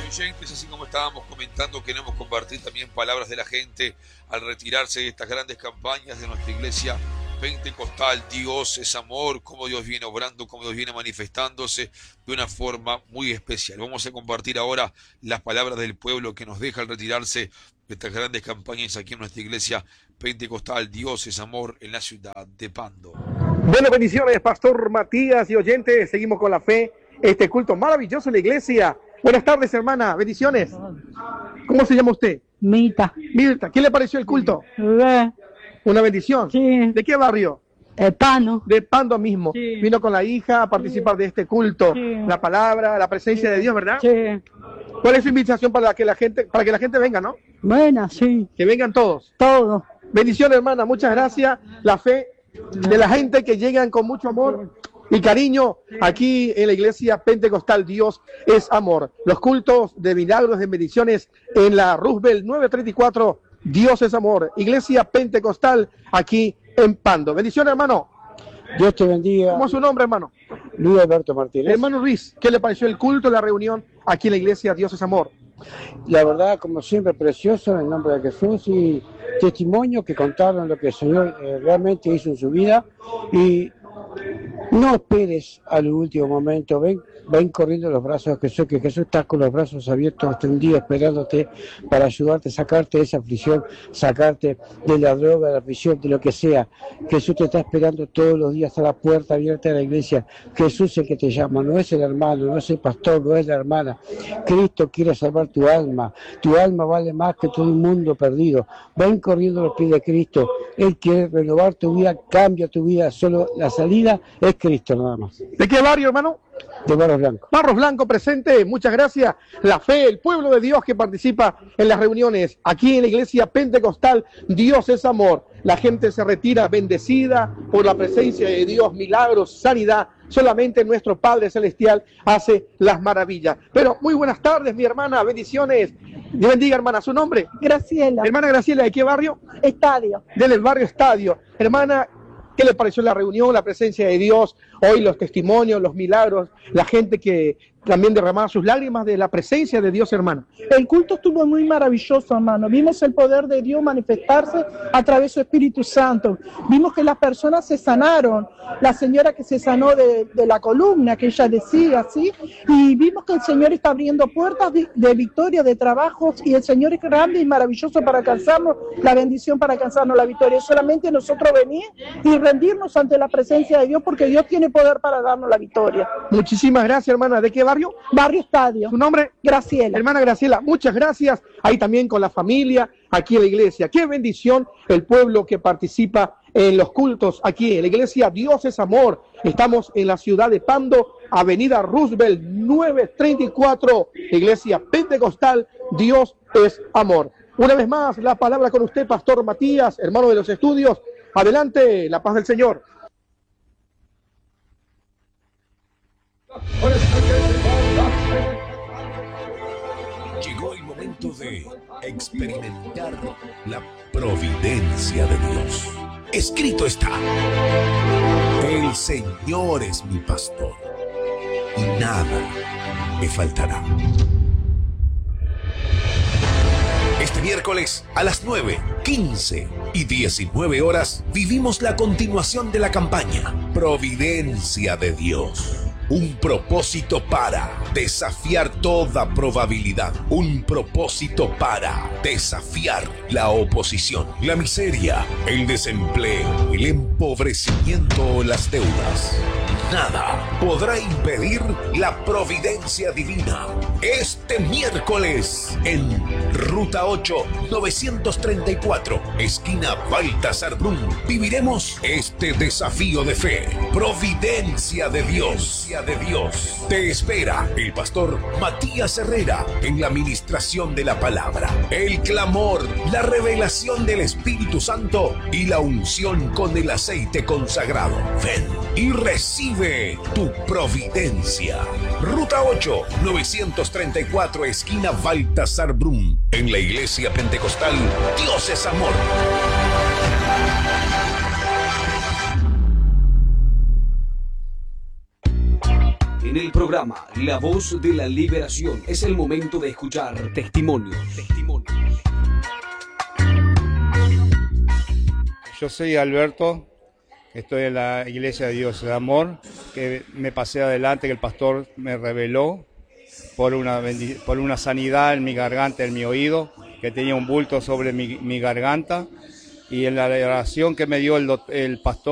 Oyentes, así como estábamos comentando, queremos compartir también palabras de la gente al retirarse de estas grandes campañas de nuestra iglesia pentecostal. Dios es amor, como Dios viene obrando, como Dios viene manifestándose de una forma muy especial. Vamos a compartir ahora las palabras del pueblo que nos deja al retirarse de estas grandes campañas aquí en nuestra iglesia pentecostal. Dios es amor, en la ciudad de Pando. Bueno, bendiciones, Pastor Matías y oyentes. Seguimos con la fe, este culto maravilloso en la iglesia. Buenas tardes, hermana. Bendiciones. ¿Cómo se llama usted? Mirta. Mirta. ¿Qué le pareció el culto? Una bendición. Sí. ¿De qué barrio? Pano. De Pando mismo. Sí. Vino con la hija a participar de este culto. Sí. La palabra, la presencia de Dios, ¿verdad? Sí. ¿Cuál es su invitación para que la gente venga, no? Buena, sí. Que vengan todos. Todo. Bendiciones, hermana. Muchas gracias. La fe de la gente que llegan con mucho amor y cariño aquí en la iglesia pentecostal. Dios es amor. Los cultos de milagros, de bendiciones en la Roosevelt 934. Dios es amor. Iglesia pentecostal aquí en Pando. Bendiciones, hermano. Dios te bendiga. ¿Cómo es su nombre, hermano? Luis Alberto Martínez. Hermano Luis, ¿qué le pareció el culto, la reunión aquí en la iglesia Dios es amor? La verdad, como siempre, precioso en el nombre de Jesús, y testimonio que contaron lo que el Señor realmente hizo en su vida. Y no esperes al último momento, ven corriendo los brazos de Jesús, que Jesús está con los brazos abiertos extendidos esperándote para ayudarte, sacarte de esa aflicción, sacarte de la droga, de la prisión, de lo que sea. Jesús te está esperando todos los días a la puerta abierta de la iglesia. Jesús es el que te llama, no es el hermano, no es el pastor, no es la hermana. Cristo quiere salvar tu alma vale más que todo un mundo perdido. Ven corriendo a los pies de Cristo, Él quiere renovar tu vida, cambia tu vida, solo la salida es Cristo nada más. ¿De qué barrio, hermano? De Barros Blancos. Barros Blanco presente, muchas gracias. La fe, el pueblo de Dios que participa en las reuniones aquí en la iglesia pentecostal. Dios es amor. La gente se retira bendecida por la presencia de Dios, milagros, sanidad. Solamente nuestro Padre Celestial hace las maravillas. Pero muy buenas tardes, mi hermana, bendiciones. Dios bendiga, hermana. ¿Su nombre? Graciela. Hermana Graciela, ¿de qué barrio? Estadio. Del barrio Estadio. Hermana, ¿qué le pareció la reunión, la presencia de Dios? Hoy los testimonios, los milagros, la gente que también derramaba sus lágrimas de la presencia de Dios, hermano. El culto estuvo muy maravilloso, hermano. Vimos el poder de Dios manifestarse a través de su Espíritu Santo. Vimos que las personas se sanaron. La señora que se sanó de la columna, que ella decía, ¿sí? Y vimos que el Señor está abriendo puertas de victoria, de trabajos, y el Señor es grande y maravilloso para alcanzarnos la bendición, para alcanzarnos la victoria. Es solamente nosotros venir y rendirnos ante la presencia de Dios, porque Dios tiene poder para darnos la victoria. Muchísimas gracias, hermana. ¿De qué barrio? Barrio Estadio. ¿Su nombre? Graciela. Hermana Graciela, muchas gracias. Ahí también con la familia, aquí en la iglesia. Qué bendición el pueblo que participa en los cultos aquí en la iglesia Dios es amor. Estamos en la ciudad de Pando, avenida Roosevelt 934, iglesia pentecostal. Dios es amor. Una vez más, la palabra con usted, Pastor Matías, hermano de los estudios. Adelante, la paz del Señor. Llegó el momento de experimentar la providencia de Dios. Escrito está: el Señor es mi pastor y nada me faltará. Este miércoles a las 9, 15 y 19 horas vivimos la continuación de la campaña Providencia de Dios. Un propósito para desafiar toda probabilidad. Un propósito para desafiar la oposición, la miseria, el desempleo, el empobrecimiento o las deudas. Nada podrá impedir la providencia divina. Este miércoles en Ruta 8, 934, esquina Baltasar Brum, viviremos este desafío de fe. Providencia de Dios. Te espera el pastor Matías Herrera en la ministración de la palabra, el clamor, la revelación del Espíritu Santo y la unción con el aceite consagrado. Ven y recibe tu providencia. Ruta 8, 934, esquina Baltasar Brum, en la iglesia pentecostal Dios es amor. En el Programa La Voz de la Liberación. Es el momento de escuchar testimonios. Yo soy Alberto, estoy en la Iglesia de Dios de Amor, que me pasé adelante, que el pastor me reveló por una sanidad en mi garganta, en mi oído, que tenía un bulto sobre mi garganta, y en la oración que me dio el pastor,